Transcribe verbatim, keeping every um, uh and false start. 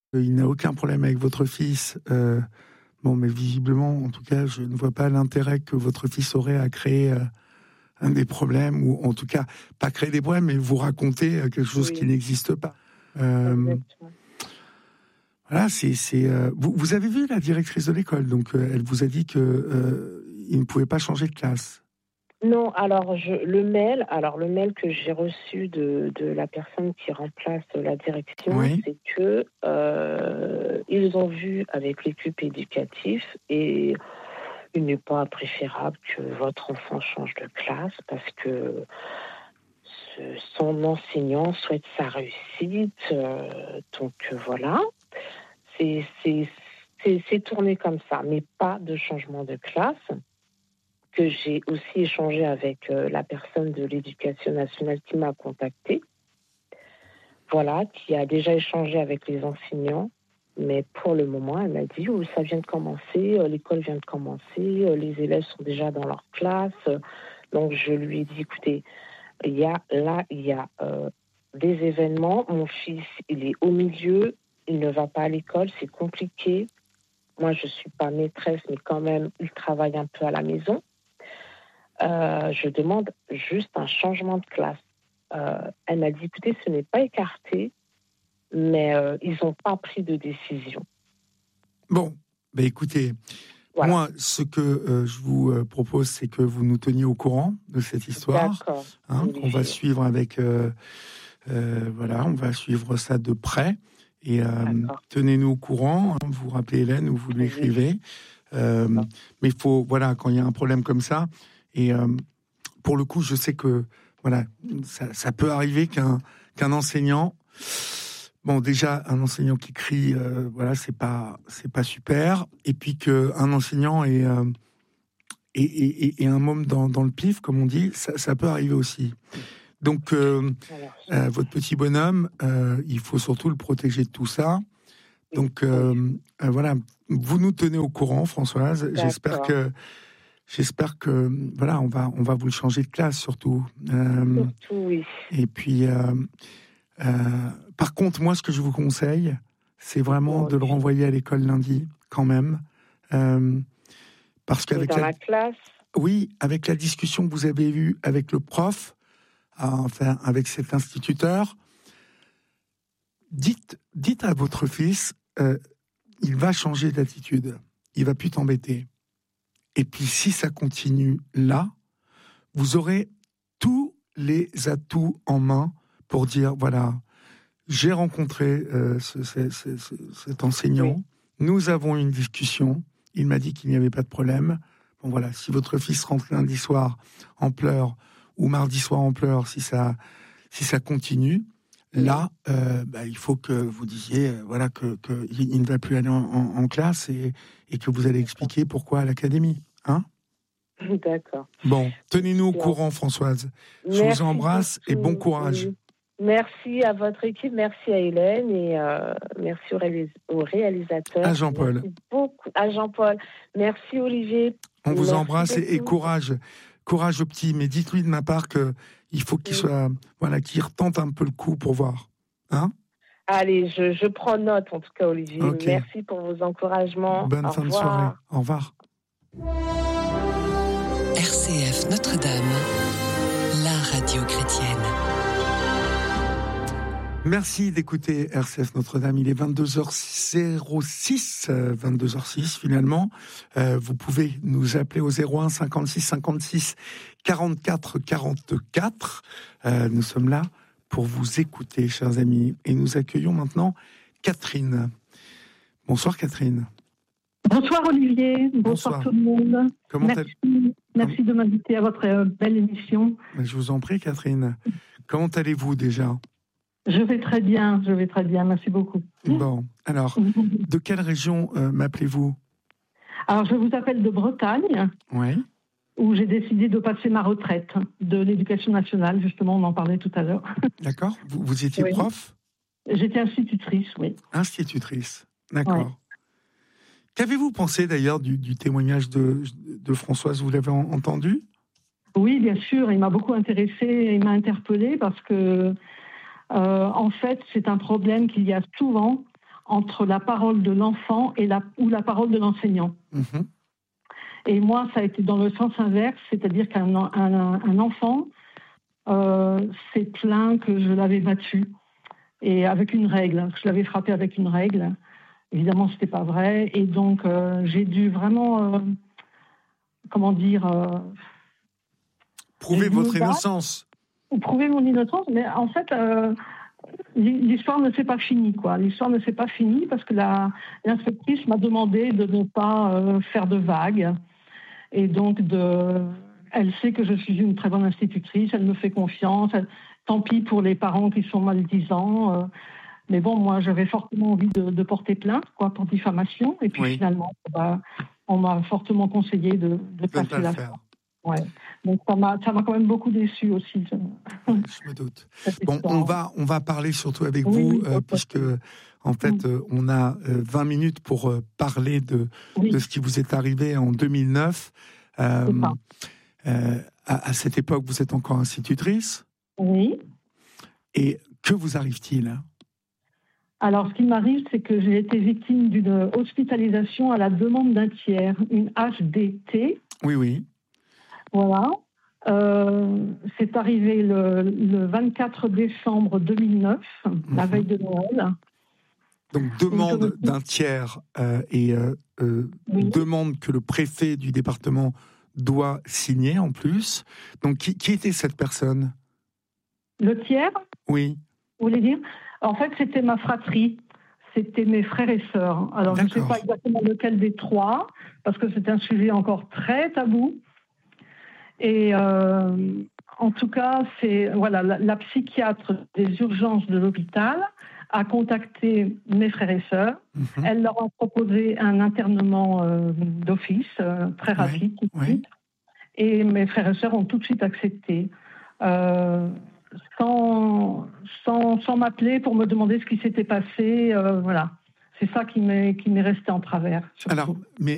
Il n'a aucun problème avec votre fils. Euh, bon, mais visiblement, en tout cas, je ne vois pas l'intérêt que votre fils aurait à créer euh, un des problèmes, ou en tout cas, pas créer des problèmes, mais vous raconter euh, quelque chose oui. qui n'existe pas. Euh, voilà, c'est... c'est euh, vous, vous avez vu la directrice de l'école, donc euh, elle vous a dit qu'il euh, ne pouvait pas changer de classe. Non, alors je, le mail, alors le mail que j'ai reçu de, de la personne qui remplace la direction, oui. c'est que euh, ils ont vu avec l'équipe éducative et il n'est pas préférable que votre enfant change de classe parce que ce, son enseignant souhaite sa réussite. Euh, donc voilà, c'est, c'est, c'est, c'est tourné comme ça, mais pas de changement de classe. Que j'ai aussi échangé avec euh, la personne de l'Éducation nationale qui m'a contactée, voilà, qui a déjà échangé avec les enseignants, mais pour le moment, elle m'a dit oh, ça vient de commencer, euh, l'école vient de commencer, euh, les élèves sont déjà dans leur classe, euh, donc je lui ai dit écoutez, il y a là, il y a euh, des événements, mon fils, il est au milieu, il ne va pas à l'école, c'est compliqué, moi je suis pas maîtresse, mais quand même, il travaille un peu à la maison. Euh, je demande juste un changement de classe. Euh, elle m'a dit, écoutez, ce n'est pas écarté, mais euh, ils n'ont pas pris de décision. Bon, ben écoutez, voilà. Moi, ce que euh, je vous euh, propose, c'est que vous nous teniez au courant de cette histoire. D'accord. Hein, oui, on va suivre avec... Euh, euh, voilà, on va suivre ça de près. Et euh, tenez-nous au courant. Hein, vous rappelez Hélène ou vous lui écrivez. Oui. Euh, mais il faut, voilà, quand il y a un problème comme ça... Et euh, pour le coup, je sais que voilà, ça, ça peut arriver qu'un qu'un enseignant, bon déjà un enseignant qui crie, euh, voilà, c'est pas c'est pas super. Et puis qu'un enseignant ait, euh, ait, ait, ait un môme dans, dans le pif, comme on dit, ça, ça peut arriver aussi. Donc euh, euh, votre petit bonhomme, euh, il faut surtout le protéger de tout ça. Donc euh, euh, voilà, vous nous tenez au courant, Françoise. D'accord. J'espère que J'espère que voilà, on va on va vous le changer de classe surtout. Euh, surtout oui. Et puis, euh, euh, par contre, moi, ce que je vous conseille, c'est vraiment bon, de le renvoyer à l'école lundi, quand même, euh, parce qu'avec dans la... la classe. Oui, avec la discussion que vous avez eue avec le prof, enfin avec cet instituteur, dites dites à votre fils, euh, il va changer d'attitude, il va plus t'embêter. Et puis, si ça continue là, vous aurez tous les atouts en main pour dire, voilà, j'ai rencontré euh, ce, ce, ce, ce, cet enseignant, oui. Nous avons eu une discussion, il m'a dit qu'il n'y avait pas de problème. Bon, voilà, si votre fils rentre lundi soir en pleurs, ou mardi soir en pleurs, si ça, si ça continue, oui. Là, euh, bah, il faut que vous disiez, euh, voilà, que, que il ne va plus aller en, en, en classe et, et que vous allez expliquer pourquoi à l'académie. Hein ? D'accord. Bon, tenez-nous au courant, Françoise. Je merci vous embrasse beaucoup. Et bon courage. Merci à votre équipe, merci à Hélène et euh, merci au, réalis- au réalisateur. À Jean-Paul. Merci beaucoup à Jean-Paul. Merci Olivier. On vous merci embrasse et, et courage, courage au petit. Mais dites-lui de ma part que il faut qu'il oui. soit, voilà, qu'il retente un peu le coup pour voir. Hein ? Allez, je, je prends note en tout cas, Olivier. Okay. Merci pour vos encouragements. Bonne au fin revoir. de soirée. Au revoir. R C F Notre-Dame, la radio chrétienne. Merci d'écouter R C F Notre-Dame. Il est vingt-deux heures zéro six, vingt-deux heures six finalement. Euh, vous pouvez nous appeler au zéro un cinquante-six cinquante-six quarante-quatre quarante-quatre. Euh, nous sommes là pour vous écouter, chers amis. Et nous accueillons maintenant Catherine. Bonsoir Catherine. Bonsoir Olivier, bonsoir, bonsoir tout le monde. Comment merci, merci de m'inviter à votre belle émission. Je vous en prie Catherine. Comment allez-vous déjà ? Je vais très bien, je vais très bien, merci beaucoup. Bon, alors, de quelle région euh, m'appelez-vous ? Alors, je vous appelle de Bretagne, oui. Où j'ai décidé de passer ma retraite de l'Éducation nationale, justement, on en parlait tout à l'heure. D'accord, vous, vous étiez oui. prof ? J'étais institutrice, oui. Institutrice, d'accord. Ouais. Qu'avez-vous pensé d'ailleurs du, du témoignage de, de Françoise ? Vous l'avez entendu ? Oui, bien sûr, il m'a beaucoup intéressée, il m'a interpellée parce que, euh, en fait, c'est un problème qu'il y a souvent entre la parole de l'enfant et la, ou la parole de l'enseignant. Mmh. Et moi, ça a été dans le sens inverse, c'est-à-dire qu'un un, un enfant euh, s'est plaint que je l'avais battu, et avec une règle, je l'avais frappé avec une règle. Évidemment, ce n'était pas vrai, et donc euh, j'ai dû vraiment, euh, comment dire... Euh, prouver votre innocence. Prouver mon innocence, mais en fait... Euh, l'histoire ne s'est pas finie, quoi. L'histoire ne s'est pas finie parce que la, l'inspectrice m'a demandé de ne pas euh, faire de vagues. Et donc, de, elle sait que je suis une très bonne institutrice, elle me fait confiance. Elle, tant pis pour les parents qui sont maldisants. Euh, mais bon, moi, j'avais fortement envie de, de porter plainte, quoi, pour diffamation. Et puis oui. Finalement, bah, on m'a fortement conseillé de, de passer la faire. Ouais. Donc ça m'a, ça m'a quand même beaucoup déçue aussi. Je, je me doute. Bon, on va, on va parler surtout avec oui, vous, oui, euh, puisque en fait, euh, on a euh, vingt minutes pour euh, parler de, oui. de ce qui vous est arrivé en deux mille neuf. Euh, euh, à, à cette époque, vous êtes encore institutrice. Oui. Et que vous arrive-t-il ? Alors, ce qui m'arrive, c'est que j'ai été victime d'une hospitalisation à la demande d'un tiers, une H D T. Oui, oui. Voilà. Euh, c'est arrivé le, le vingt-quatre décembre deux mille neuf, mmh. la veille de Noël. Donc, demande Donc, d'un tiers euh, et euh, euh, oui. demande que le préfet du département doit signer en plus. Donc, qui, qui était cette personne ? Le tiers ? Oui. Vous voulez dire ? En fait, c'était ma fratrie. C'était mes frères et sœurs. Alors, D'accord. je ne sais pas exactement lequel des trois, parce que c'est un sujet encore très tabou. Et euh, en tout cas, c'est voilà, la, la psychiatre des urgences de l'hôpital a contacté mes frères et sœurs. Mm-hmm. Elle leur a proposé un internement euh, d'office euh, très rapide, oui, tout de suite. Oui. Et mes frères et sœurs ont tout de suite accepté, euh, sans, sans, sans m'appeler pour me demander ce qui s'était passé. Euh, voilà, c'est ça qui m'est, qui m'est resté en travers. Surtout. Alors, mais